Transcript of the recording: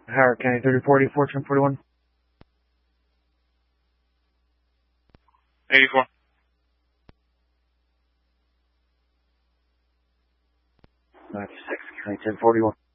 Howard County 3040, Fortune 41. 84. 96, County 1041.